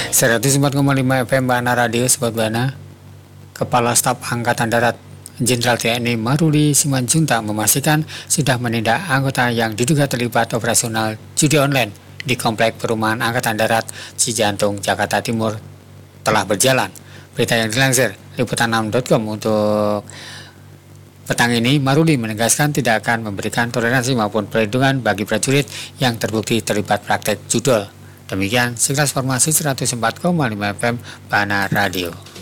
104,5 FM Bana Radio, Sobat Bana. Kepala Staf Angkatan Darat Jenderal TNI Maruli Simanjuntak memastikan sudah menindak anggota yang diduga terlibat operasional judi online di Komplek Perumahan Angkatan Darat Cijantung, Jakarta Timur telah berjalan. Berita yang dilansir liputan6.com untuk petang ini, Maruli menegaskan tidak akan memberikan toleransi maupun perlindungan bagi prajurit yang terbukti terlibat praktek judol. Demikian sekilas informasi 104,5 FM Bana Radio.